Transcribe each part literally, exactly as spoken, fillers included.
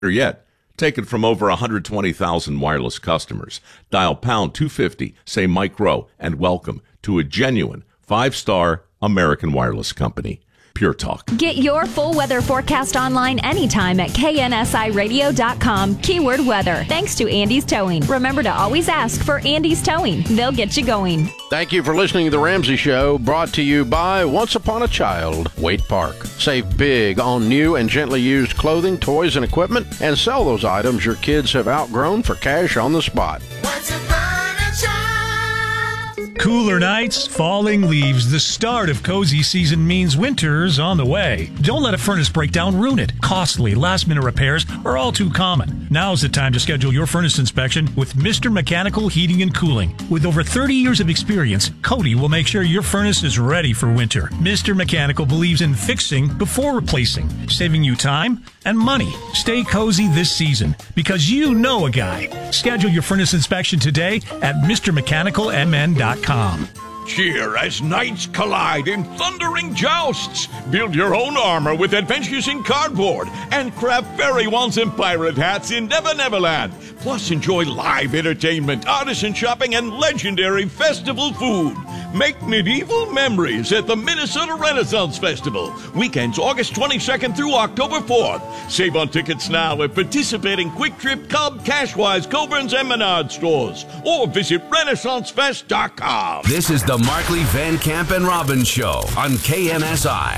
yet. Take it from over one hundred twenty thousand wireless customers. Dial pound two fifty, say Mike Rowe, and welcome to a genuine five-star American wireless company. Pure Talk. Get your full weather forecast online anytime at K N S I radio dot com. Keyword weather. Thanks to Andy's Towing. Remember to always ask for Andy's Towing. They'll get you going. Thank you for listening to The Ramsey Show, brought to you by Once Upon a Child, Wade Park. Save big on new and gently used clothing, toys, and equipment, and sell those items your kids have outgrown for cash on the spot. Once upon a child. Cooler nights, falling leaves. The start of cozy season means winter's on the way. Don't let a furnace breakdown ruin it. Costly, last-minute repairs are all too common. Now's the time to schedule your furnace inspection with Mister Mechanical Heating and Cooling. With over thirty years of experience, Cody will make sure your furnace is ready for winter. Mister Mechanical believes in fixing before replacing, saving you time and money. Stay cozy this season because you know a guy. Schedule your furnace inspection today at Mr Mechanical M N dot com. Cheer as knights collide in thundering jousts. Build your own armor with adventures in cardboard and craft fairy wands and pirate hats in Never Neverland. Plus, enjoy live entertainment, artisan shopping, and legendary festival food. Make medieval memories at the Minnesota Renaissance Festival. Weekends August twenty-second through October fourth. Save on tickets now at participating Quick Trip, Cub, Cashwise, Coburn's, and Menard stores. Or visit Renaissance Fest dot com. This is the Markley, Van Camp, and Robbins Show on K N S I.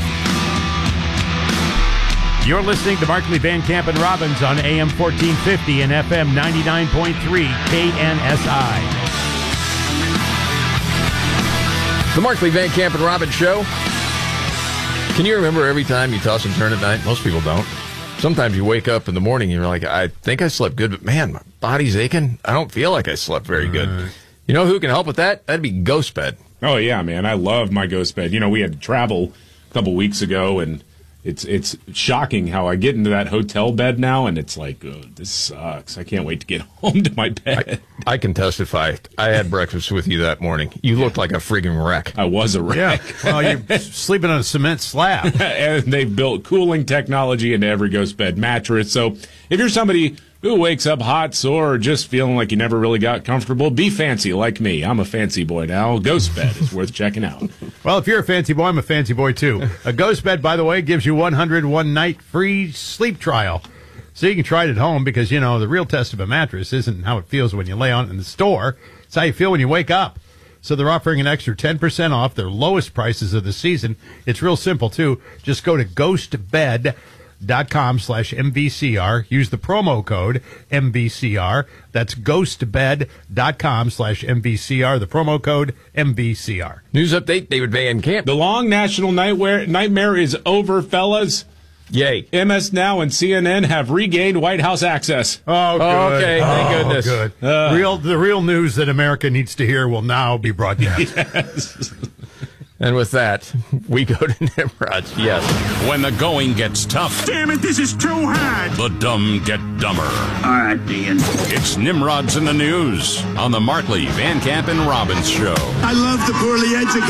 You're listening to Markley, Van Camp, and Robbins on A M fourteen fifty and F M ninety-nine point three K N S I. The Markley, Van Camp, and Robbins Show. Can you remember every time you toss and turn at night? Most people don't. Sometimes you wake up in the morning and you're like, I think I slept good, but man, my body's aching. I don't feel like I slept very good. Uh, you know who can help with that? That'd be Ghost Bed. Oh, yeah, man. I love my Ghost Bed. You know, we had to travel a couple weeks ago, and It's it's shocking how I get into that hotel bed now, and it's like, oh, this sucks. I can't wait to get home to my bed. I, I can testify. I had breakfast with you that morning. You yeah. looked like a freaking wreck. I was a wreck. Yeah. Well, you're sleeping on a cement slab. And they've built cooling technology into every Ghost Bed mattress. So if you're somebody who wakes up hot, sore, or just feeling like you never really got comfortable, be fancy like me. I'm a fancy boy now. Ghost Bed is worth checking out. Well, if you're a fancy boy, I'm a fancy boy, too. A Ghost Bed, by the way, gives you one hundred one night free sleep trial. So you can try it at home because, you know, the real test of a mattress isn't how it feels when you lay on it in the store. It's how you feel when you wake up. So they're offering an extra ten percent off their lowest prices of the season. It's real simple, too. Just go to ghost bed dot com slash M V C R. Use the promo code M V C R. That's ghost bed dot com slash M V C R. The promo code M V C R. News update, David Van Camp. The long national nightmare, nightmare is over, fellas. Yay. M S Now and C N N have regained White House access. Oh, good. Oh, okay, thank oh, goodness. Good. Uh, real, the real news that America needs to hear will now be broadcast. Yes. And with that, we go to Nimrod's. Yes. When the going gets tough. Damn it, this is too hard. The dumb get dumber. All right, Dean. It's Nimrod's in the News on the Markley, Van Camp, and Robbins Show. I love the poorly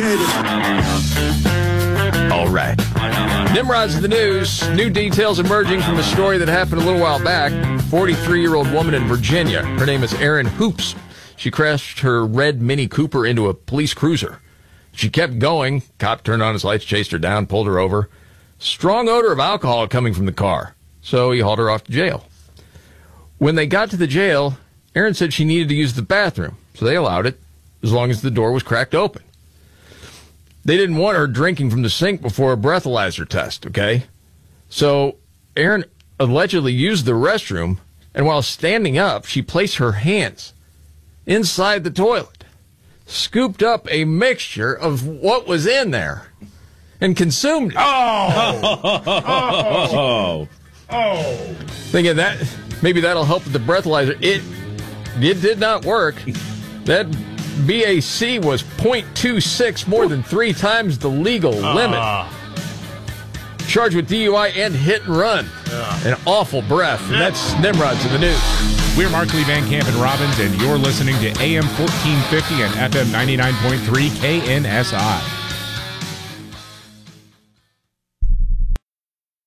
educated. All right. Nimrod's in the News. New details emerging from a story that happened a little while back. forty-three-year-old woman in Virginia. Her name is Erin Hoops. She crashed her red Mini Cooper into a police cruiser. She kept going. Cop turned on his lights, chased her down, pulled her over. Strong odor of alcohol coming from the car. So he hauled her off to jail. When they got to the jail, Erin said she needed to use the bathroom. So they allowed it, as long as the door was cracked open. They didn't want her drinking from the sink before a breathalyzer test, okay? So Erin allegedly used the restroom, and while standing up, she placed her hands inside the toilet, scooped up a mixture of what was in there, and consumed it. Oh! Oh! Oh! Thinking that maybe that'll help with the breathalyzer. It, it did not work. That B A C was point two six, more than three times the legal uh. limit. Charged with D U I and hit and run. Uh. An awful breath. And that's Nimrod's in the News. We're Markley, Van Camp, and Robbins, and you're listening to A M fourteen fifty and F M ninety-nine point three K N S I.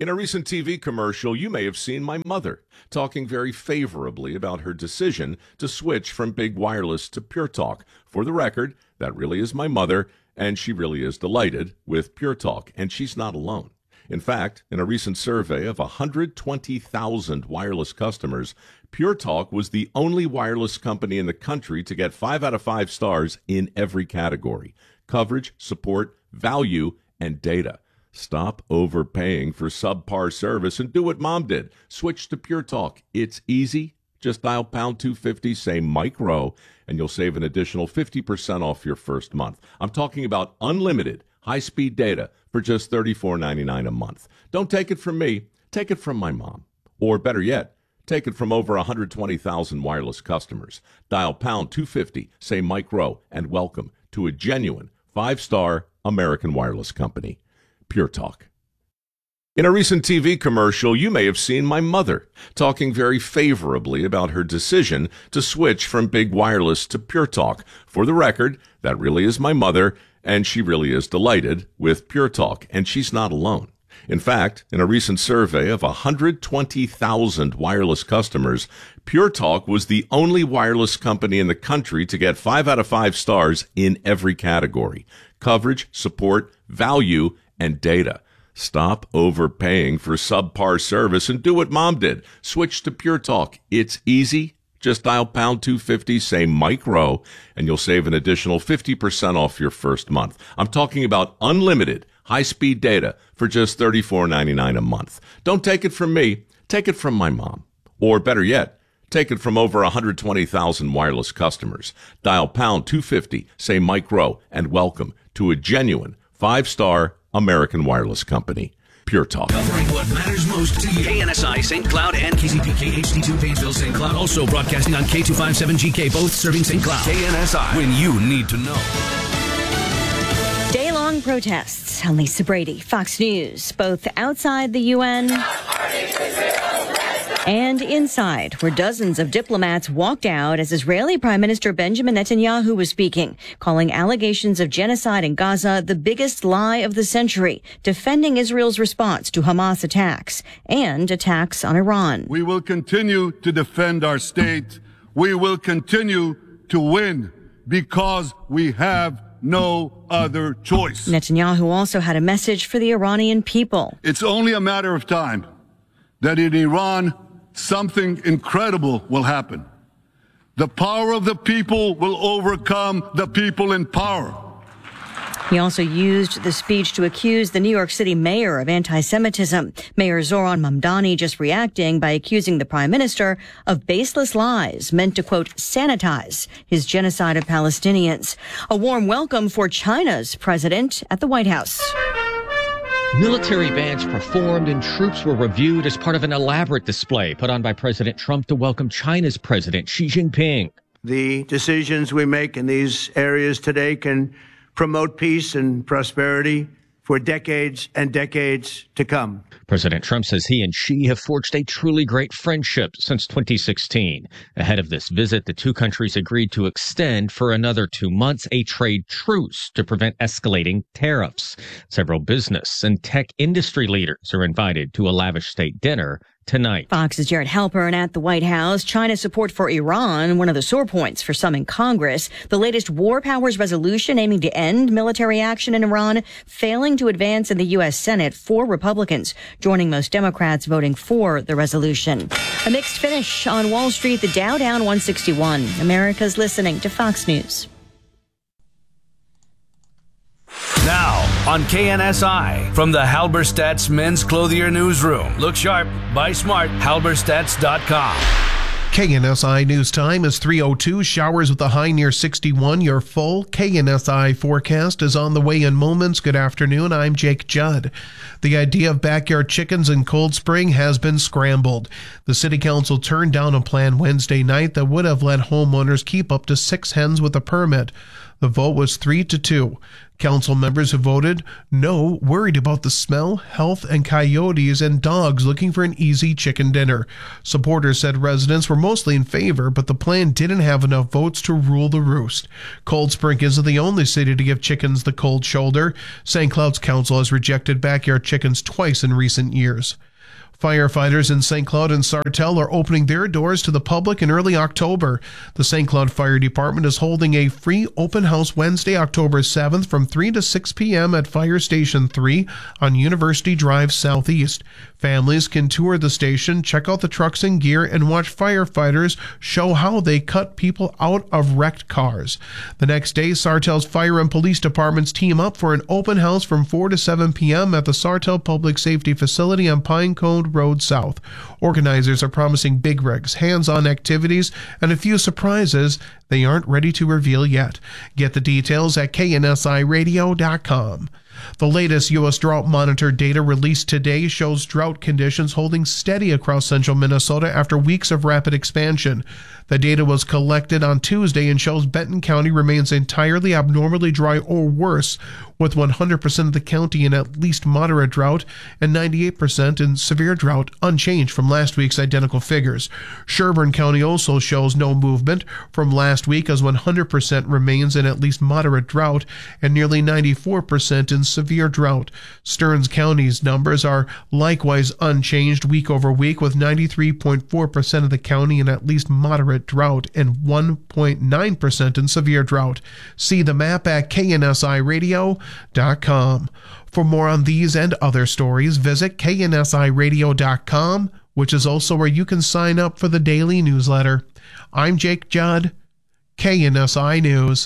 In a recent T V commercial, you may have seen my mother talking very favorably about her decision to switch from big wireless to Pure Talk. For the record, that really is my mother, and she really is delighted with Pure Talk, and she's not alone. In fact, in a recent survey of one hundred twenty thousand wireless customers, Pure Talk was the only wireless company in the country to get five out of five stars in every category: coverage, support, value, and data. Stop overpaying for subpar service and do what Mom did. Switch to Pure Talk. It's easy. Just dial pound two fifty, say Mike Rowe, and you'll save an additional fifty percent off your first month. I'm talking about unlimited high-speed data for just thirty-four ninety-nine a month. Don't take it from me. Take it from my mom. Or better yet, take it from over one hundred twenty thousand wireless customers. Dial pound two fifty, say Mike Rowe, and welcome to a genuine five-star American wireless company. Pure Talk. In a recent T V commercial, you may have seen my mother talking very favorably about her decision to switch from big wireless to Pure Talk. For the record, that really is my mother, and she really is delighted with Pure Talk, and she's not alone. In fact, in a recent survey of one hundred twenty thousand wireless customers, Pure Talk was the only wireless company in the country to get five out of five stars in every category: coverage, support, value, and data. Stop overpaying for subpar service and do what Mom did. Switch to Pure Talk. It's easy. Just dial pound two fifty, say Mike Rowe, and you'll save an additional fifty percent off your first month. I'm talking about unlimited high-speed data for just thirty-four ninety-nine a month. Don't take it from me. Take it from my mom. Or better yet, take it from over one hundred twenty thousand wireless customers. Dial pound two fifty, say Mike Rowe, and welcome to a genuine five-star American wireless company. Pure Talk. Covering what matters most to you. K N S I Saint Cloud and K Z P K H D two Painesville Saint Cloud. Also broadcasting on K two fifty-seven G K, both serving Saint Cloud. K N S I, when you need to know. Day-long protests. I'm Lisa Brady, Fox News, both outside the U N and inside, where dozens of diplomats walked out as Israeli Prime Minister Benjamin Netanyahu was speaking, calling allegations of genocide in Gaza the biggest lie of the century, defending Israel's response to Hamas attacks and attacks on Iran. We will continue to defend our state. We will continue to win because we have no other choice. Netanyahu also had a message for the Iranian people. It's only a matter of time that in Iran, something incredible will happen. The power of the people will overcome the people in power. He also used the speech to accuse the New York City mayor of anti-Semitism. Mayor Zoran Mamdani just reacting by accusing the prime minister of baseless lies meant to, quote, sanitize his genocide of Palestinians. A warm welcome for China's president at the White House. Military bands performed and troops were reviewed as part of an elaborate display put on by President Trump to welcome China's President Xi Jinping. The decisions we make in these areas today can promote peace and prosperity for decades and decades to come. President Trump says he and Xi have forged a truly great friendship since twenty sixteen. Ahead of this visit, the two countries agreed to extend for another two months a trade truce to prevent escalating tariffs. Several business and tech industry leaders are invited to a lavish state dinner tonight. Fox's Jared Halpern at the White House. China's support for Iran, one of the sore points for some in Congress. The latest war powers resolution aiming to end military action in Iran, failing to advance in the U S Senate. Four Republicans joining most Democrats voting for the resolution. A mixed finish on Wall Street, the Dow down one sixty-one. America's listening to Fox News. Now on K N S I, from the Halberstadt's Men's Clothier Newsroom. Look sharp, buy smart, halberstadts dot com. K N S I News Time is three oh two. Showers with a high near sixty-one. Your full K N S I forecast is on the way in moments. Good afternoon. I'm Jake Judd. The idea of backyard chickens in Cold Spring has been scrambled. The City Council turned down a plan Wednesday night that would have let homeowners keep up to six hens with a permit. The vote was three to two. Council members who voted no worried about the smell, health, and coyotes and dogs looking for an easy chicken dinner. Supporters said residents were mostly in favor, but the plan didn't have enough votes to rule the roost. Cold Spring isn't the only city to give chickens the cold shoulder. Saint Cloud's Council has rejected backyard chickens twice in recent years. Firefighters in Saint Cloud and Sartell are opening their doors to the public in early October. The Saint Cloud Fire Department is holding a free open house Wednesday, October seventh from three to six p.m. at Fire Station three on University Drive Southeast. Families can tour the station, check out the trucks and gear, and watch firefighters show how they cut people out of wrecked cars. The next day, Sartell's fire and police departments team up for an open house from four to seven p.m. at the Sartell Public Safety Facility on Pinecone Road South. Organizers are promising big rigs, hands-on activities, and a few surprises they aren't ready to reveal yet. Get the details at K N S I radio dot com. The latest U S drought monitor data released today shows drought conditions holding steady across central Minnesota after weeks of rapid expansion. The data was collected on Tuesday and shows Benton County remains entirely abnormally dry or worse, with one hundred percent of the county in at least moderate drought and ninety-eight percent in severe drought, unchanged from last week's identical figures. Sherburne County also shows no movement from last week, as one hundred percent remains in at least moderate drought and nearly ninety-four percent in severe drought. Stearns County's numbers are likewise unchanged week over week, with ninety-three point four percent of the county in at least moderate drought and one point nine percent in severe drought. See the map at K N S I radio dot com. For more on these and other stories, visit K N S I radio dot com, which is also where you can sign up for the daily newsletter. I'm Jake Judd, K N S I News.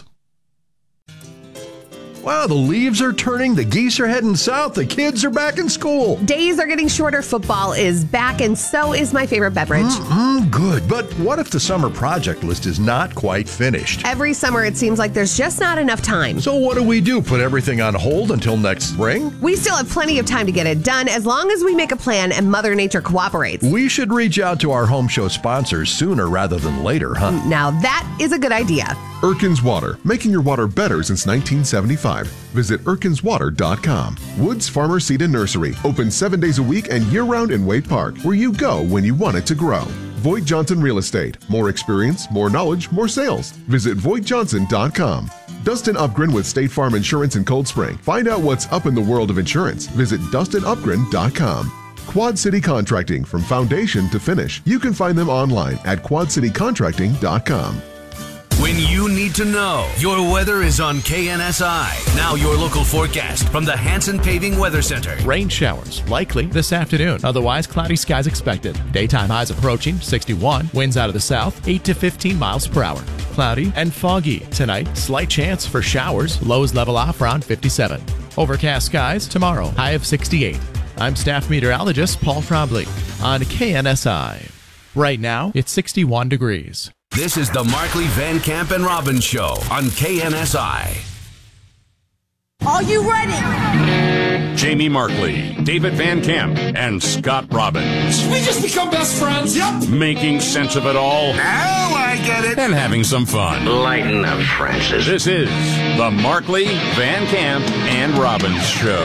Wow, the leaves are turning, the geese are heading south, the kids are back in school. Days are getting shorter, football is back, and so is my favorite beverage. Mm-mm, good, but what if the summer project list is not quite finished? Every summer it seems like there's just not enough time. So what do we do, put everything on hold until next spring? We still have plenty of time to get it done, as long as we make a plan and Mother Nature cooperates. We should reach out to our home show sponsors sooner rather than later, huh? Now that is a good idea. Erkins Water, making your water better since nineteen seventy-five. Visit erkins water dot com. Woods Farmer Seed and Nursery, open seven days a week and year-round in Wade Park, where you go when you want it to grow. Voigt Johnson Real Estate, more experience, more knowledge, more sales. Visit voigt johnson dot com. Dustin Upgren with State Farm Insurance in Cold Spring. Find out what's up in the world of insurance. Visit dustin upgren dot com. Quad City Contracting, from foundation to finish. You can find them online at quad city contracting dot com. When you need to know, your weather is on K N S I. Now your local forecast from the Hanson Paving Weather Center. Rain showers likely this afternoon. Otherwise, cloudy skies expected. Daytime highs approaching sixty-one. Winds out of the south, eight to fifteen miles per hour. Cloudy and foggy tonight. Slight chance for showers. Lows level off around fifty-seven. Overcast skies tomorrow. High of sixty-eight. I'm staff meteorologist Paul Frobley on K N S I. Right now, it's sixty-one degrees. This is the Markley, Van Camp, and Robbins Show on K N S I. Are you ready? Jamie Markley, David Van Camp, and Scott Robbins. We just become best friends. Yep. Making sense of it all. Now I get it. And having some fun. Lighten up, Francis. This is the Markley, Van Camp, and Robbins Show.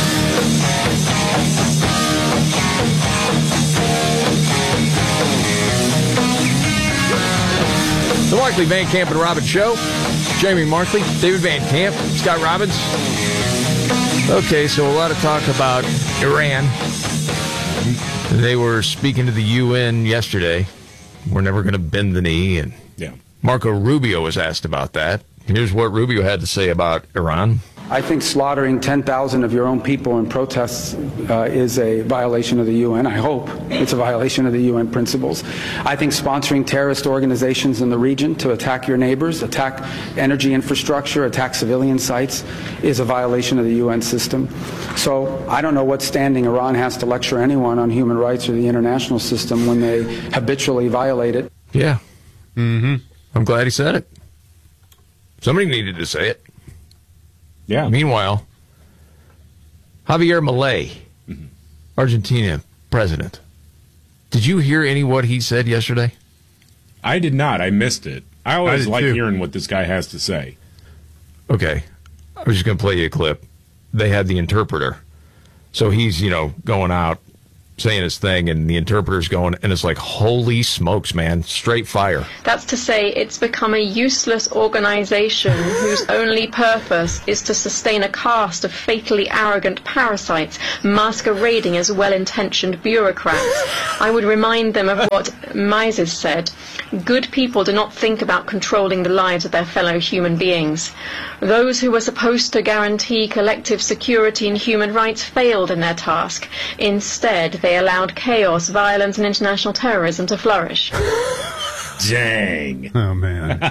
The Markley, Van Camp, and Robbins Show. Jamie Markley, David Van Camp, Scott Robbins. Okay, so a lot of talk about Iran. They were speaking to the U N yesterday. We're never going to bend the knee. And yeah. Marco Rubio was asked about that. Here's what Rubio had to say about Iran. I think slaughtering ten thousand of your own people in protests uh, is a violation of the U N. I hope it's a violation of the U N principles. I think sponsoring terrorist organizations in the region to attack your neighbors, attack energy infrastructure, attack civilian sites is a violation of the U N system. So I don't know what standing Iran has to lecture anyone on human rights or the international system when they habitually violate it. Yeah. Mm-hmm. I'm glad he said it. Somebody needed to say it. Yeah. Meanwhile, Javier Milei, mm-hmm. Argentina president. Did you hear any what he said yesterday? I did not. I missed it. I always I like too. hearing what this guy has to say. Okay. I was just going to play you a clip. They had the interpreter. So he's, you know, going out, saying his thing, and the interpreter's going, and it's like, holy smokes, man, straight fire. That's to say, it's become a useless organization whose only purpose is to sustain a caste of fatally arrogant parasites masquerading as well-intentioned bureaucrats. I would remind them of what Mises said. Good people do not think about controlling the lives of their fellow human beings. Those who were supposed to guarantee collective security and human rights failed in their task. Instead, they allowed chaos, violence, and international terrorism to flourish. Dang. Oh, man.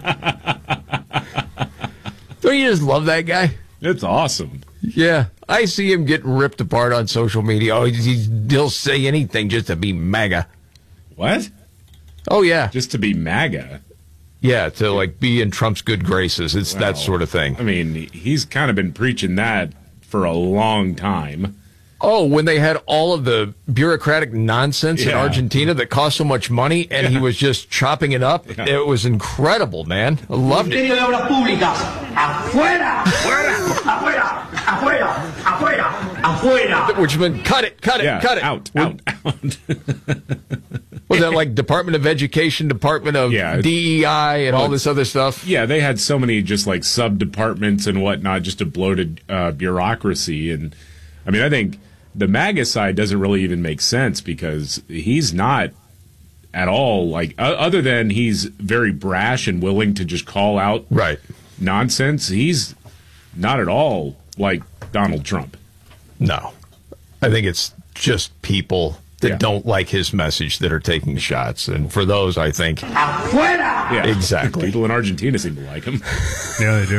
Don't you just love that guy? It's awesome. Yeah. I see him getting ripped apart on social media. Oh, he's, he'll say anything just to be MAGA. What? Oh, yeah. Just to be MAGA? Yeah, to, like, be in Trump's good graces. It's Well, that sort of thing. I mean, he's kind of been preaching that for a long time. Oh, when they had all of the bureaucratic nonsense in Yeah. Argentina that cost so much money, and he was just chopping it up, Yeah. it was incredible, man. I loved it. Ministerio de Obras Públicas, afuera, afuera, afuera, afuera, afuera. Which meant cut it, cut it, Yeah, cut it. out, out, out. Was that like Department of Education, Department of Yeah. D E I, and Well, all this other stuff? Yeah, they had so many just like sub-departments and whatnot, just a bloated uh, bureaucracy. And I mean, I think the MAGA side doesn't really even make sense because he's not at all like, uh, other than he's very brash and willing to just call out right nonsense, he's not at all like Donald Trump. No. I think it's just people that Yeah. don't like his message that are taking shots. And for those, I think. Afuera. Yeah, Exactly. People in Argentina seem to like him. Yeah, they do.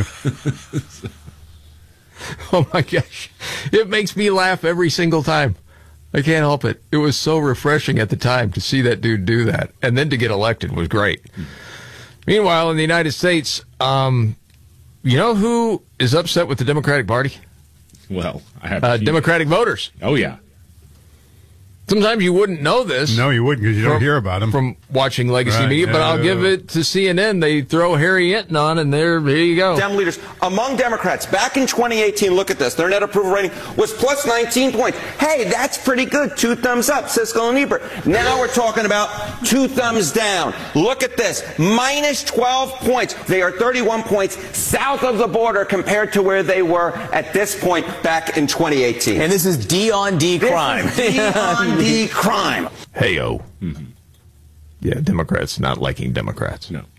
Oh my gosh. It makes me laugh every single time. I can't help it. It was so refreshing at the time to see that dude do that. And then to get elected was great. Meanwhile, in the United States, um, you know who is upset with the Democratic Party? Well, I have Uh, Democratic voters. Oh, yeah. Sometimes you wouldn't know this. No, you wouldn't because you don't from- hear about them. From watching legacy Right, media, but I'll no. give it to C N N. They throw Harry Enton on, and there, there you go. Dem leaders among Democrats back in twenty eighteen, look at this, their net approval rating was plus nineteen points. Hey, that's pretty good. Two thumbs up, Siskel and Ebert. Now we're talking about two thumbs down. Look at this, minus twelve points. They are thirty-one points south of the border compared to where they were at this point back in twenty eighteen. And this is D on D crime. This is D on D crime. Hey-o. Mm-hmm. Yeah, Democrats not liking Democrats. No.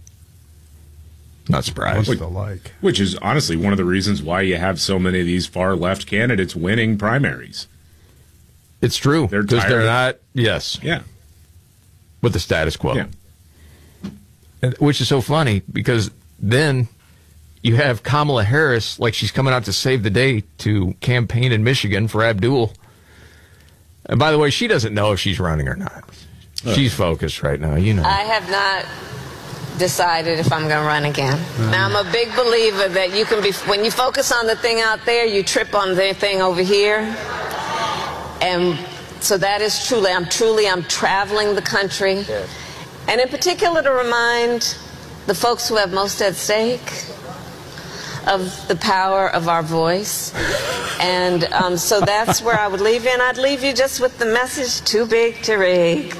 Not surprised. What's the like? Which is honestly one of the reasons why you have so many of these far left candidates winning primaries. It's true. They're Because tired they're of- not, yes, Yeah. with the status quo. Yeah. And, which is so funny because then you have Kamala Harris, like she's coming out to save the day to campaign in Michigan for Abdul. And by the way, she doesn't know if she's running or not. She's focused right now, you know. I have not decided if I'm going to run again. Now, I'm a big believer that you can be, when you focus on the thing out there, you trip on the thing over here. And so that is truly, I'm truly, I'm traveling the country. Yes. And in particular to remind the folks who have most at stake of the power of our voice. And um, so that's where I would leave you. And I'd leave you just with the message, too big to rig.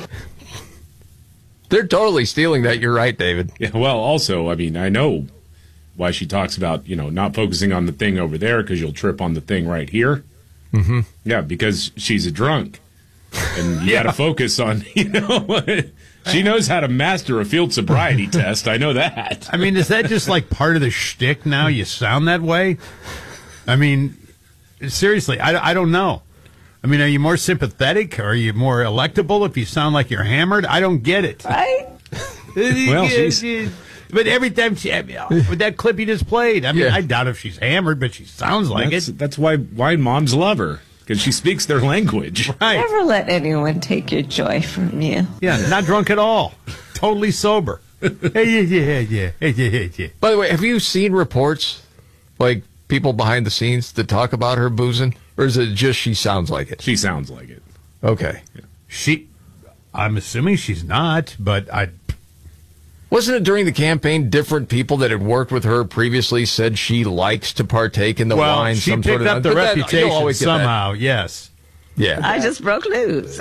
They're totally stealing that. You're right, David. Yeah. Well, also, I mean, I know why she talks about, you know, not focusing on the thing over there because you'll trip on the thing right here. Mm-hmm. Yeah, because she's a drunk. And you got to focus on, you know, she knows how to master a field sobriety test. I know that. I mean, is that just like part of the shtick now? You sound that way? I mean, seriously, I, I don't know. I mean, are you more sympathetic? Are you more electable if you sound like you're hammered? I don't get it. Right? Well, she's... But every time she, with that clip you just played, I mean, Yeah. I doubt if she's hammered, but she sounds like that's, it. That's why why moms love her, because she speaks their language. Right. Never let anyone take your joy from you. Yeah, not drunk at all. Totally sober. Hey, yeah, yeah, yeah, yeah, yeah, yeah. By the way, have you seen reports, like people behind the scenes that talk about her boozing? Or is it just she sounds like it? She sounds like it. Okay. She, I'm assuming she's not, but I, Wasn't it during the campaign, different people that had worked with her previously said she likes to partake in the well, wine? she some picked sort of, up the that, reputation somehow, yes. Yeah. I just broke news.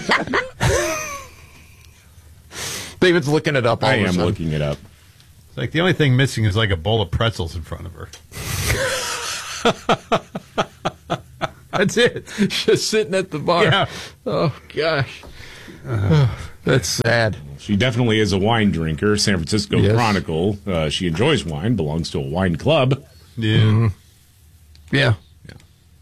David's looking it up all I of a am sudden. looking it up. It's like the only thing missing is like a bowl of pretzels in front of her. That's it. Just sitting at the bar. Yeah. Oh, gosh. Uh, That's sad. She definitely is a wine drinker. San Francisco Yes. Chronicle. Uh, she enjoys wine, belongs to a wine club. Yeah. Mm-hmm. Yeah. yeah.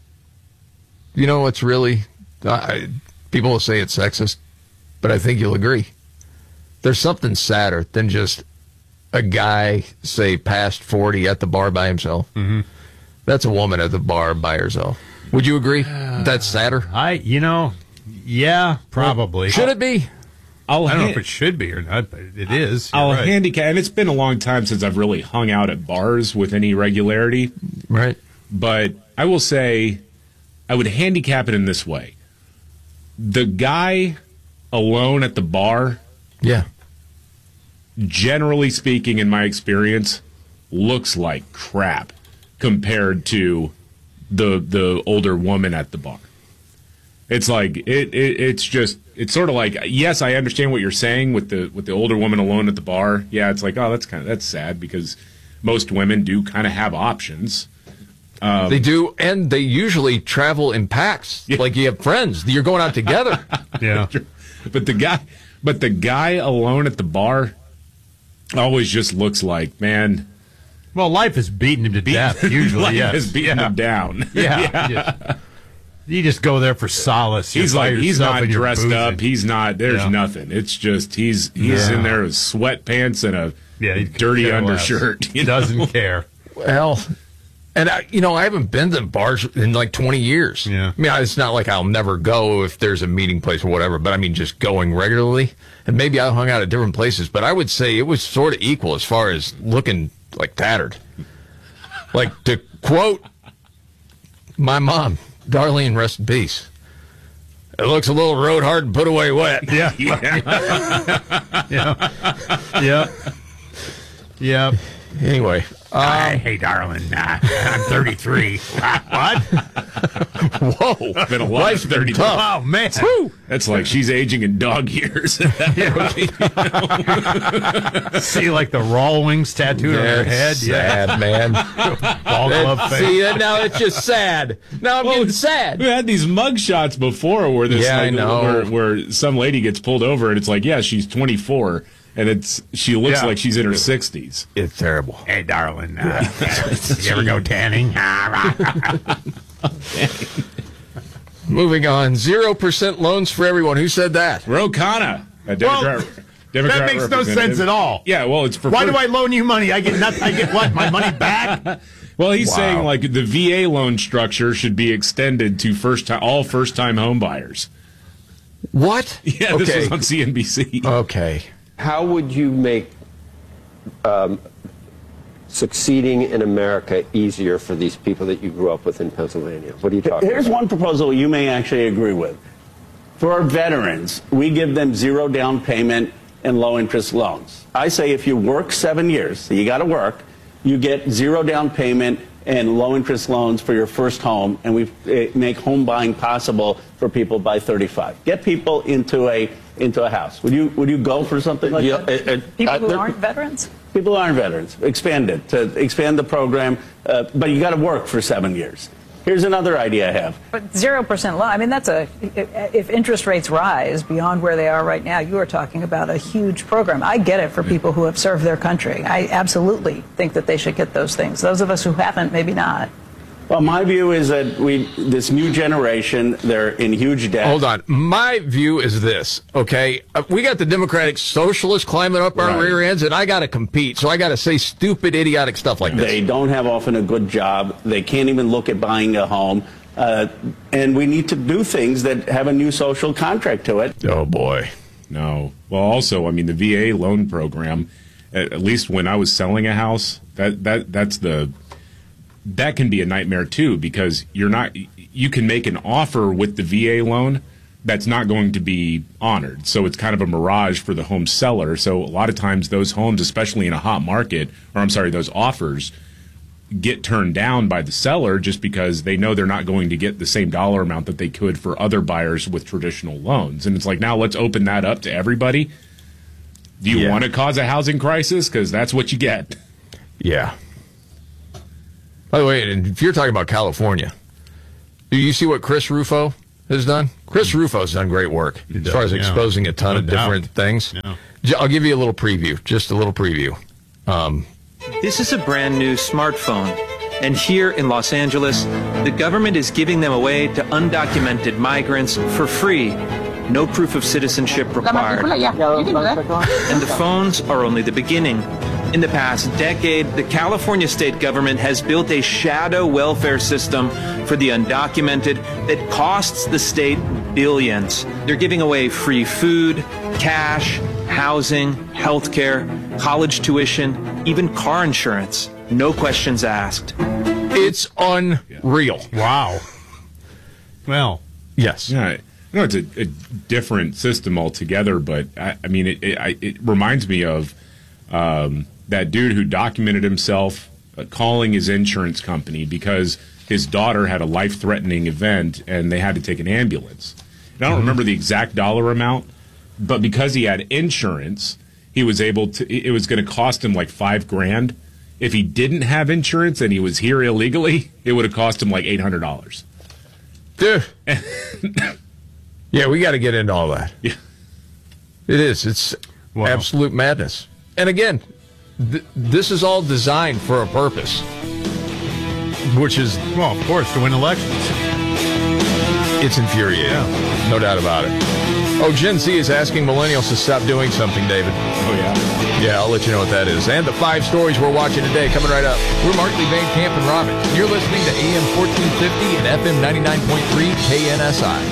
You know what's really... I, people will say it's sexist, but I think you'll agree. There's something sadder than just a guy, say, past forty at the bar by himself. Mm-hmm. That's a woman at the bar by herself. Would you agree? Uh, That's sadder? I, you know, yeah, probably. Should it be? I'll I don't know ha- if it should be or not, but it is. You're I'll right. handicap, and it's been a long time since I've really hung out at bars with any regularity. Right. But I will say, I would handicap it in this way. The guy alone at the bar, yeah, generally speaking, in my experience, looks like crap compared to the the older woman at the bar. It's like it, it it's just it's sort of like, yes, I understand what you're saying with the with the older woman alone at the bar. Yeah, it's like, oh, that's kind of that's sad because most women do kind of have options. Um, they do, and they usually travel in packs. Yeah. Like you have friends, you're going out together. Yeah, but the guy, but the guy alone at the bar always just looks like, man. Well, life has beaten him to death. Usually, life yes. has beaten yeah. him down. Yeah, yeah. yeah. You just go there for solace. He's You're by like he's yourself not and you're dressed boozing. up. He's not. There's Yeah. nothing. It's just he's he's Yeah. in there with sweatpants and a Yeah, he could dirty care less. undershirt. He doesn't care. Well, and I, you know, I haven't been to bars in like twenty years. Yeah. I mean, it's not like I'll never go if there's a meeting place or whatever, but I mean, just going regularly. And maybe I hung out at different places, but I would say it was sort of equal as far as looking like tattered. Like, to quote my mom, Darlene, rest in peace. It looks a little road hard and put away wet. Yeah. yeah. Yeah. Yeah. Anyway. Um, Hi, hey, darling. Uh, I'm thirty-three. What? Whoa. It's been a lot Life's of been thirty. tough. Oh, man. Woo. That's like she's aging in dog years. See, like the Rawlings tattooed on her head? Sad, yeah. man. Ball glove That- face. See, and now it's just sad. Now I'm Well, getting sad. We had these mug shots before where this Yeah, I like, know. Where, where some lady gets pulled over and it's like, yeah, she's twenty-four and it's she looks Yeah. like she's in her sixties. It's terrible. Hey, darling. Uh, you ever go tanning? Moving on. Zero percent loans for everyone. Who said that? Ro Khanna, a Well, Democrat, Democrat that makes no representative. sense at all. Yeah, well, it's for Why first- do I loan you money? I get nothing. I get what? My money back? Well, he's Wow. saying like the V A loan structure should be extended to first time all first time home buyers. What? Yeah, this Okay. was on C N B C. Okay. How would you make um, succeeding in America easier for these people that you grew up with in Pennsylvania? What are you talking Here's about? one proposal you may actually agree with. For our veterans, we give them zero down payment and low interest loans. I say if you work seven years, so you got to work, you get zero down payment and low interest loans for your first home, and we uh, make home buying possible for people by thirty-five. Get people into a into a house. Would you would you go for something like Yeah, that? uh, uh, People uh, who there- aren't veterans? People who aren't veterans. Expand it to expand the program, uh, but you got to work for seven years. Here's another idea I have. But zero percent loan. I mean, that's a. If interest rates rise beyond where they are right now, you are talking about a huge program. I get it for people who have served their country. I absolutely think that they should get those things. Those of us who haven't, maybe not. Well, my view is that we, this new generation, they're in huge debt. Hold on. My view is this, okay? Uh, we got the Democratic Socialists climbing up our Right. rear ends, and I got to compete, so I got to say stupid, idiotic stuff like this. They don't have often a good job. They can't even look at buying a home. Uh, and we need to do things that have a new social contract to it. Oh, boy. No. Well, also, I mean, the V A loan program, at, at least when I was selling a house, that, that that's the that can be a nightmare too, because you're not you can make an offer with the V A loan, that's not going to be honored. So it's kind of a mirage for the home seller. So a lot of times those homes, especially in a hot market, or I'm sorry, those offers get turned down by the seller just because they know they're not going to get the same dollar amount that they could for other buyers with traditional loans. And it's like, now let's open that up to everybody. Do you Yeah. want to cause a housing crisis? Because that's what you get. Yeah. By the way, and if you're talking about California, do you see what Chris Rufo has done? Chris Rufo's done great work as far as yeah. exposing a ton No of doubt. different things. Yeah. J- I'll give you a little preview, just a little preview. Um, This is a brand new smartphone. And here in Los Angeles, the government is giving them away to undocumented migrants for free. No proof of citizenship required. And the phones are only the beginning. In the past decade, the California state government has built a shadow welfare system for the undocumented that costs the state billions. They're giving away free food, cash, housing, health care, college tuition, even car insurance. No questions asked. It's unreal. Wow. Well, yes. Yeah, I know it's a, a different system altogether, but I, I mean, it, it, I- it reminds me of um, that dude who documented himself uh, calling his insurance company because his daughter had a life-threatening event and they had to take an ambulance. And I don't remember the exact dollar amount, but because he had insurance, he was able to. It was going to cost him like five grand. If he didn't have insurance and he was here illegally, it would have cost him like eight hundred dollars. Dude. Yeah, we got to get into all that. Yeah. It is. It's absolute madness. And again, th- this is all designed for a purpose, which is, well, of course, to win elections. It's infuriating. Yeah. No doubt about it. Oh, Gen Z is asking millennials to stop doing something, David. Oh, yeah. Yeah, I'll let you know what that is. And the five stories we're watching today coming right up. We're Markley, Van Camp, and Robbins. And you're listening to A M fourteen fifty and F M ninety-nine point three K N S I.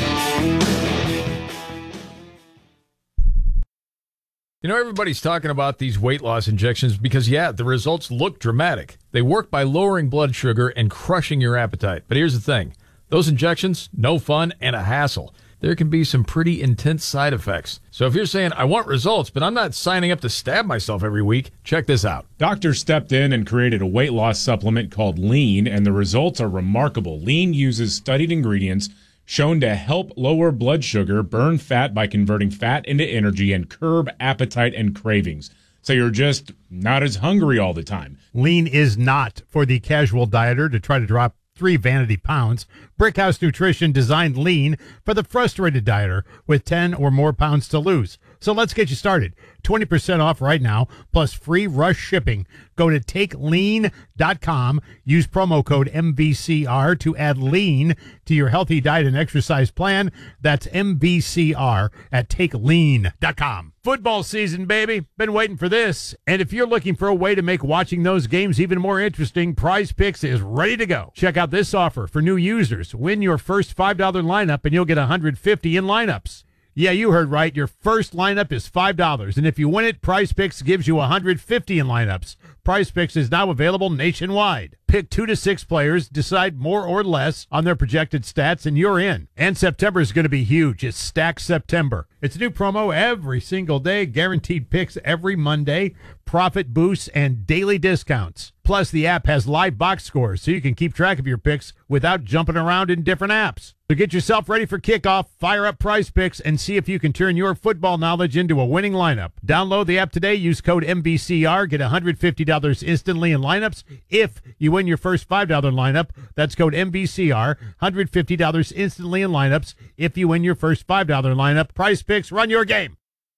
You know, everybody's talking about these weight loss injections because, yeah, the results look dramatic. They work by lowering blood sugar and crushing your appetite. But here's the thing. Those injections, no fun and a hassle. There can be some pretty intense side effects. So if you're saying, I want results, but I'm not signing up to stab myself every week, check this out. Doctors stepped in and created a weight loss supplement called Lean, and the results are remarkable. Lean uses studied ingredients shown to help lower blood sugar, burn fat by converting fat into energy, and curb appetite and cravings. So you're just not as hungry all the time. Lean is not for the casual dieter to try to drop three vanity pounds. Brickhouse Nutrition designed Lean for the frustrated dieter with ten or more pounds to lose. So let's get you started. twenty percent off right now, plus free rush shipping. Go to take lean dot com. Use promo code M V C R to add lean to your healthy diet and exercise plan. That's M V C R at take lean dot com. Football season, baby. Been waiting for this. And if you're looking for a way to make watching those games even more interesting, Prize Picks is ready to go. Check out this offer for new users. Win your first five dollars lineup and you'll get one hundred fifty in lineups. Yeah, you heard right. Your first lineup is five dollars. And if you win it, Prize Picks gives you one hundred fifty in lineups. Prize Picks is now available nationwide. Pick two to six players, decide more or less on their projected stats, and you're in. And September is going to be huge. It's Stack September. It's a new promo every single day, guaranteed picks every Monday, profit boosts, and daily discounts. Plus, the app has live box scores, so you can keep track of your picks without jumping around in different apps. So get yourself ready for kickoff, fire up Prize Picks, and see if you can turn your football knowledge into a winning lineup. Download the app today, use code M V C R, get one hundred fifty dollars instantly in lineups. If you win your first five dollars lineup, that's code M V C R, one hundred fifty dollars instantly in lineups. If you win your first five dollars lineup, Prize Picks, run your game.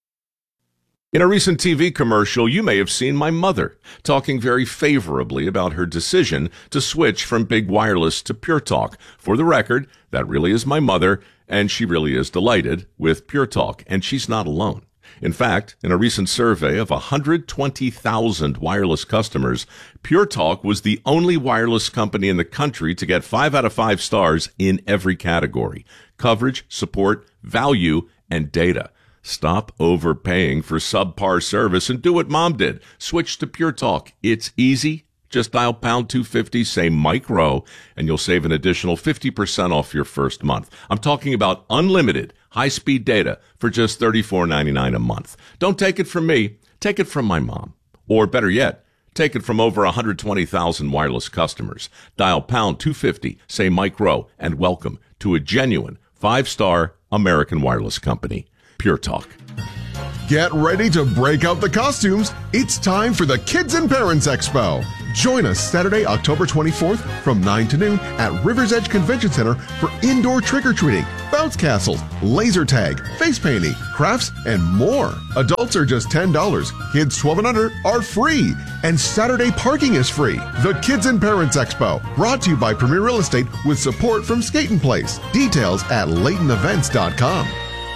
In a recent T V commercial, you may have seen my mother talking very favorably about her decision to switch from Big Wireless to Pure Talk. For the record, that really is my mother, and she really is delighted with Pure Talk, and she's not alone. In fact, in a recent survey of one hundred twenty thousand wireless customers, Pure Talk was the only wireless company in the country to get five out of five stars in every category: coverage, support, value, and data. Stop overpaying for subpar service and do what Mom did. Switch to Pure Talk. It's easy Just dial pound two fifty, say Mike Rowe, and you'll save an additional fifty percent off your first month. I'm talking about unlimited high-speed data for just thirty-four ninety-nine a month. Don't take it from me. Take it from my mom. Or better yet, take it from over one hundred twenty thousand wireless customers. Dial pound two fifty, say Mike Rowe, and welcome to a genuine five-star American wireless company. Pure Talk. Get ready to break out the costumes. It's time for the Kids and Parents Expo. Join us Saturday, October twenty-fourth from nine to noon at Rivers Edge Convention Center for indoor trick-or-treating, bounce castles, laser tag, face painting, crafts, and more. Adults are just ten dollars. Kids twelve and under are free. And Saturday parking is free. The Kids and Parents Expo, brought to you by Premier Real Estate with support from Skating Place. Details at Layton Events dot com.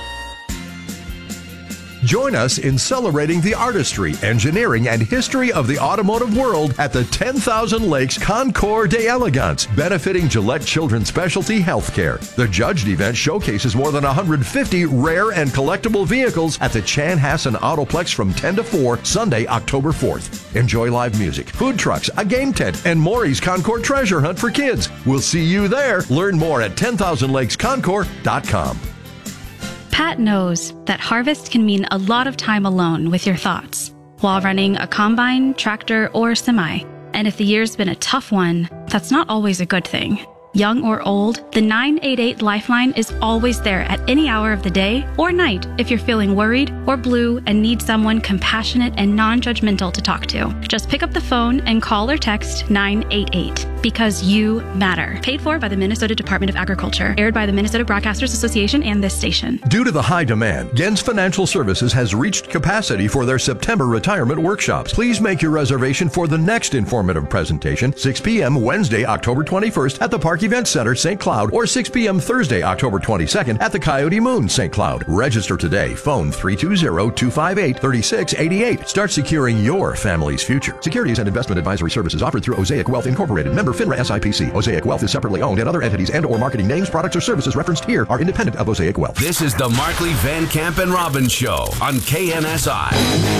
Join us in celebrating the artistry, engineering, and history of the automotive world at the ten thousand Lakes Concours d'Elegance, benefiting Gillette Children's Specialty Healthcare. The judged event showcases more than one hundred fifty rare and collectible vehicles at the Chanhassen Autoplex from ten to four, Sunday, October fourth. Enjoy live music, food trucks, a game tent, and Maury's Concours treasure hunt for kids. We'll see you there. Learn more at ten thousand lakes concours dot com. Pat knows that harvest can mean a lot of time alone with your thoughts while running a combine, tractor, or semi. And if the year's been a tough one, that's not always a good thing. Young or old, the nine eight eight Lifeline is always there at any hour of the day or night if you're feeling worried or blue and need someone compassionate and non-judgmental to talk to. Just pick up the phone and call or text nine eight eight because you matter. Paid for by the Minnesota Department of Agriculture. Aired by the Minnesota Broadcasters Association and this station. Due to the high demand, Gens Financial Services has reached capacity for their September retirement workshops. Please make your reservation for the next informative presentation, six p.m. Wednesday, October twenty-first at the Park Event Center, Saint Cloud, or six p.m. Thursday, October twenty-second at the Coyote Moon, Saint Cloud. Register today. Phone three two zero, two five eight, three six eight eight. Start securing your family's future. Securities and investment advisory services offered through Osaic Wealth Incorporated. Member FINRA S I P C. Osaic Wealth is separately owned, and other entities and or marketing names, products, or services referenced here are independent of Osaic Wealth. This is the Markley, Van Camp, and Robbins Show on K N S I.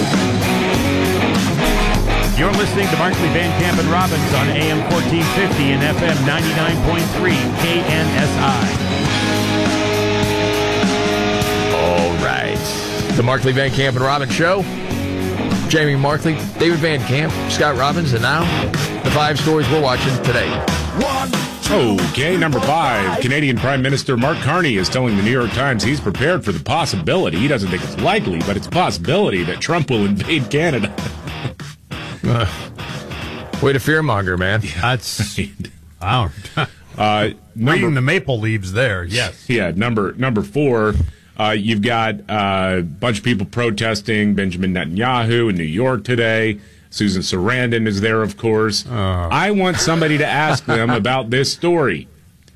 You're listening to Markley, Van Camp, and Robbins on A M fourteen fifty and F M ninety-nine point three K N S I. All right. The Markley, Van Camp, and Robbins Show. Jamie Markley, David Van Camp, Scott Robbins, and now the five stories we're watching today. One. Okay, number five. Canadian Prime Minister Mark Carney is telling the New York Times he's prepared for the possibility, he doesn't think it's likely, but it's a possibility that Trump will invade Canada. uh, way to fearmonger, man. Yeah, that's wow. uh, number, Reading the maple leaves there, yes. Yeah, number number four. Uh, you've got uh, a bunch of people protesting Benjamin Netanyahu in New York today. Susan Sarandon is there, of course. Oh. I want somebody to ask them about this story.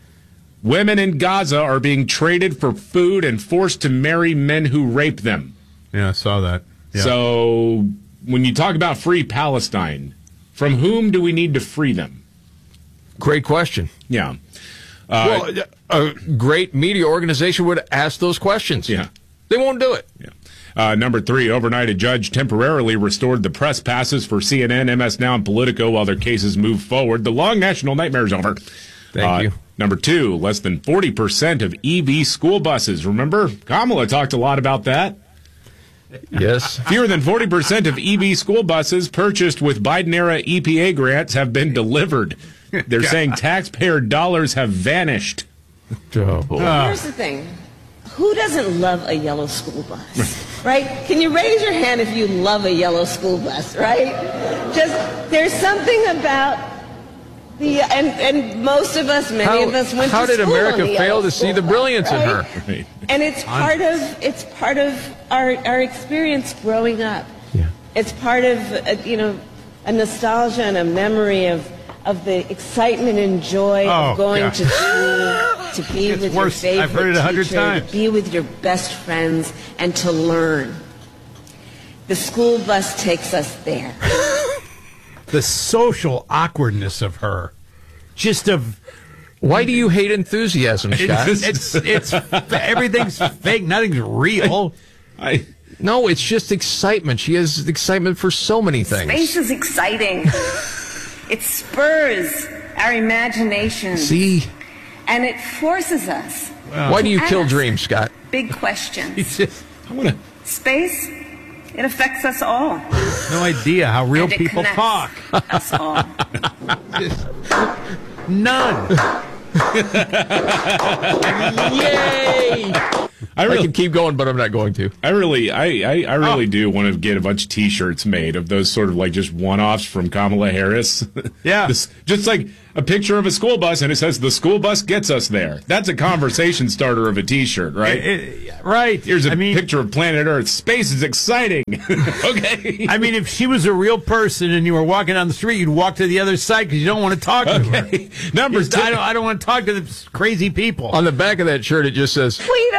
Women in Gaza are being traded for food and forced to marry men who rape them. Yeah, I saw that. Yeah. So when you talk about free Palestine, from whom do we need to free them? Great question. Yeah. Uh, well, a great media organization would ask those questions. Yeah. They won't do it. Yeah. Uh, number three, overnight a judge temporarily restored the press passes for C N N, M S Now, and Politico while their cases move forward. The long national nightmare is over. Thank uh, you. Number two, less than forty percent of E V school buses. Remember, Kamala talked a lot about that. Yes. Fewer than forty percent of E V school buses purchased with Biden-era E P A grants have been delivered. They're saying taxpayer dollars have vanished. Oh, Here's the thing. Who doesn't love a yellow school bus, right? Can you raise your hand if you love a yellow school bus, right? Just, there's something about the, and, and most of us, many how, of us went how to school How did America on the fail to see the brilliance bus, in right? her? Right. And it's part of, it's part of our, our experience growing up. Yeah. It's part of, uh, you know, a nostalgia and a memory of, of the excitement and joy Oh, of going yeah. to school, to be It's with worse. your favorite I've heard it a hundred teacher, times. to be with your best friends, and to learn. The school bus takes us there. The social awkwardness of her, just of. Why do you hate enthusiasm, Scott? It's it's, it's everything's fake. Nothing's real. I, I no, it's just excitement. She has excitement for so many things. Space is exciting. It spurs our imagination. See? And it forces us. Wow. Why do you to kill ask dreams, Scott? Big questions. I wanna... Space, it affects us all. No idea how real And it people connects talk. us all. None. Yay! I, really, I can keep going, but I'm not going to. I really, I, I, I really oh. do want to get a bunch of T-shirts made of those sort of like just one-offs from Kamala Harris. Yeah, this, just like a picture of a school bus, and it says "The school bus gets us there." That's a conversation starter of a T-shirt, right? It, it, right. Here's a I mean, picture of planet Earth. Space is exciting. Okay. I mean, if she was a real person and you were walking down the street, you'd walk to the other side because you don't want to talk to okay. her. Number Just, two. I don't, I don't want to talk to the crazy people. On the back of that shirt, it just says "Freedom."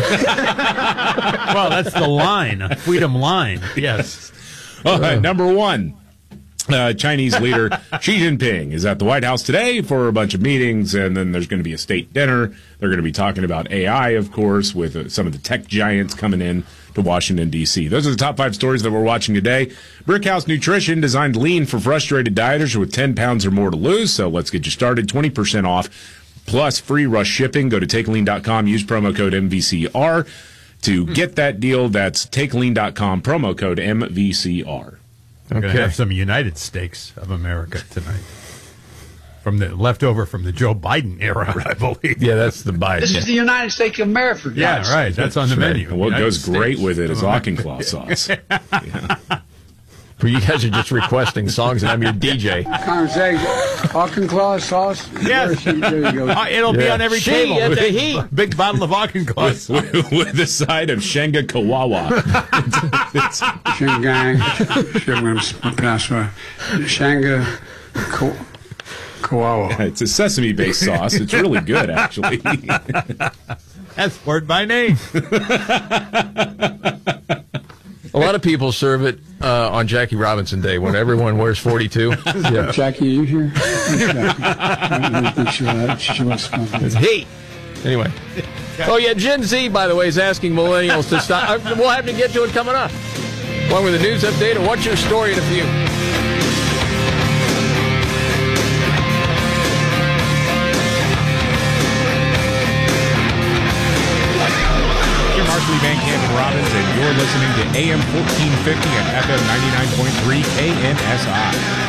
Well, that's the line, freedom line. Yes. All right, number one. Uh, Chinese leader Xi Jinping is at the White House today for a bunch of meetings, and then there's going to be a state dinner. They're going to be talking about A I, of course, with uh, some of the tech giants coming in to Washington, D C. Those are the top five stories that we're watching today. Brickhouse Nutrition designed lean for frustrated dieters with ten pounds or more to lose, so let's get you started. twenty percent off, plus free rush shipping. Go to take lean dot com, use promo code M V C R to get that deal. That's take lean dot com, promo code M V C R. We're okay. going to have some United States of America tonight. From the leftover from the Joe Biden era, I believe. Yeah, that's the Biden. This is the United States of America. Yeah, guys. right. That's on the Right. menu. And what United goes States. great with it is Auchincloss sauce. Yeah. You guys are just requesting songs, and I'm your D J. Conversation. Auchincloss sauce. Yes. There you go. Uh, it'll be Yeah. on every She table. at the Big, heat. big bottle of Auchincloss. with, with the side of Shenga Kawawa. It's- Shangang. Shanga. Shanga. Kawawa. It's a sesame-based sauce. It's really good, actually. That's word by name. A lot of people serve it uh, on Jackie Robinson Day when everyone wears forty-two. Yeah. Jackie, are you here? Jackie. I don't think she, uh, she wants to come here. It's heat. Anyway. Oh, yeah, Gen Z, by the way, is asking millennials to stop. Uh, we'll have to get to it coming up. Along with a news update and what's your story in a few. Markley, Van Camp, and Robbins, and you're listening to A M fourteen fifty and F M ninety-nine point three K N S I.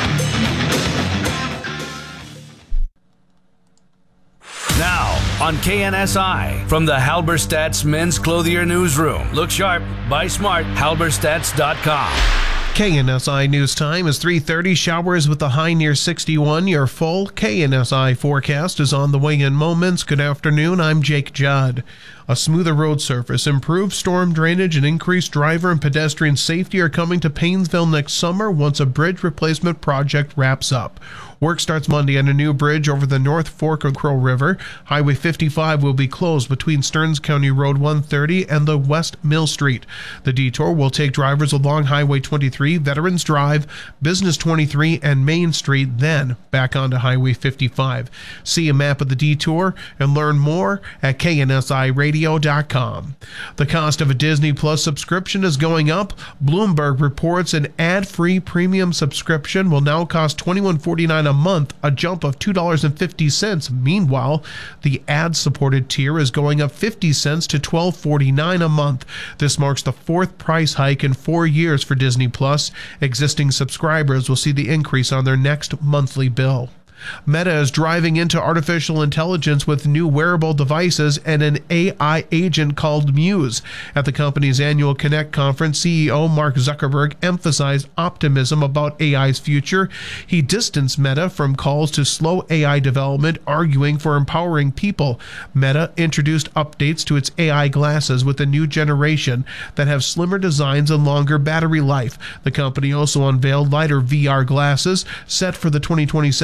Now, on K N S I, from the Halberstadt's Men's Clothier Newsroom. Look sharp, buy smart, halberstadts dot com. K N S I News Time is three thirty. Showers with a high near sixty-one. Your full K N S I forecast is on the way in moments. Good afternoon. I'm Jake Judd. A smoother road surface, improved storm drainage, and increased driver and pedestrian safety are coming to Paynesville next summer once a bridge replacement project wraps up. Work starts Monday on a new bridge over the North Fork of Crow River. Highway fifty-five will be closed between Stearns County Road one thirty and the West Mill Street. The detour will take drivers along Highway twenty-three, Veterans Drive, Business twenty-three, and Main Street, then back onto Highway fifty-five. See a map of the detour and learn more at K N S I radio dot com. The cost of a Disney Plus subscription is going up. Bloomberg reports an ad-free premium subscription will now cost twenty-one forty-nine a month, a jump of two dollars and fifty cents. Meanwhile, the ad-supported tier is going up fifty cents to twelve forty-nine a month. This marks the fourth price hike in four years for Disney Plus. Existing subscribers will see the increase on their next monthly bill. Meta is driving into artificial intelligence with new wearable devices and an A I agent called Muse. At the company's annual Connect conference, C E O Mark Zuckerberg emphasized optimism about A I's future. He distanced Meta from calls to slow A I development, arguing for empowering people. Meta introduced updates to its A I glasses with a new generation that have slimmer designs and longer battery life. The company also unveiled lighter V R glasses set for the twenty twenty-seven release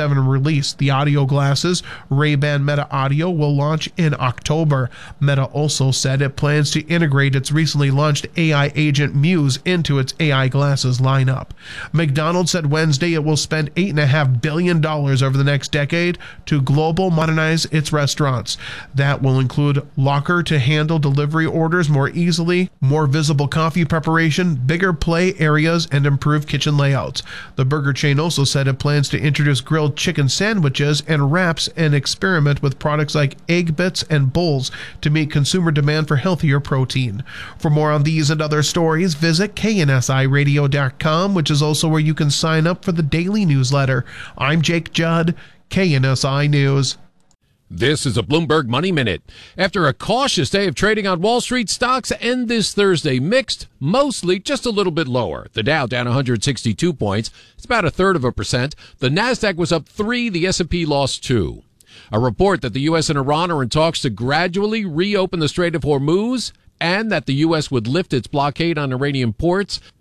released. The audio glasses, Ray-Ban Meta Audio, will launch in October. Meta also said it plans to integrate its recently launched A I agent Muse into its A I glasses lineup. McDonald's said Wednesday it will spend eight point five billion dollars over the next decade to global modernize its restaurants. That will include locker to handle delivery orders more easily, more visible coffee preparation, bigger play areas, and improved kitchen layouts. The burger chain also said it plans to introduce grilled chicken sandwiches and wraps and experiment with products like egg bits and bowls to meet consumer demand for healthier protein. For more on these and other stories, visit K N S I radio dot com, which is also where you can sign up for the daily newsletter. I'm Jake Judd, K N S I News. This is a Bloomberg Money Minute. After a cautious day of trading on Wall Street, stocks end this Thursday mixed, mostly just a little bit lower. The Dow down one hundred sixty-two points. It's about a third of a percent. The Nasdaq was up three. The S and P lost two. A report that the U S and Iran are in talks to gradually reopen the Strait of Hormuz and that the U S would lift its blockade on Iranian ports.